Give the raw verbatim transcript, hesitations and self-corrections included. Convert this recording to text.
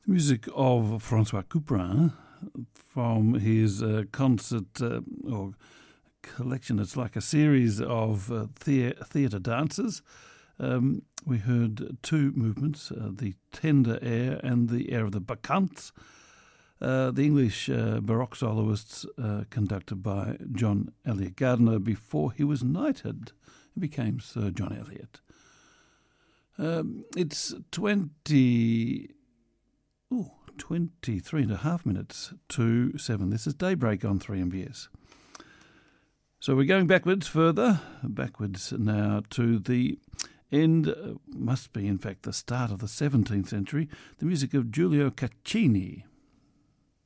The music of Francois Couperin from his uh, concert uh, or collection. It's like a series of uh, thea- theatre dances. Um, we heard two movements, uh, the tender air and the air of the Bacchantes. Uh, the English uh, Baroque soloists uh, conducted by John Eliot Gardiner before he was knighted and became Sir John Eliot. Um, it's twenty, ooh, twenty-three and a half minutes to seven. This is Daybreak on three M B S. So we're going backwards further, backwards now to the end, uh, must be in fact the start of the seventeenth century, the music of Giulio Caccini.